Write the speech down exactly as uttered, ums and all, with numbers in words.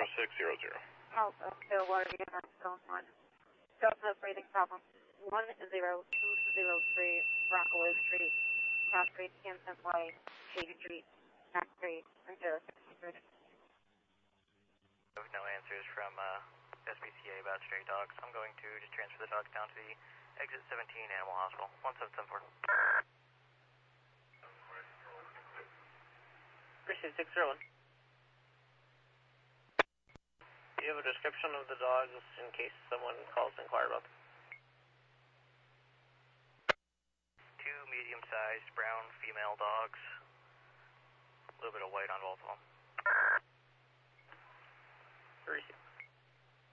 six zero zero. Alpha, Stillwater, United Stone one. Delta breathing problem. one zero two zero three Rockaway Street, Cross Street, Kansas Way, Shady Street, Mac Street, and zero six hundred. No answers from uh, S P C A about stray dogs. I'm going to just transfer the dogs down to the exit seventeen Animal Hospital. one seven seven four. Precinct six zero one. Do you have a description of the dogs in case someone calls to inquire about them? Two medium-sized brown female dogs. A little bit of white on both of them.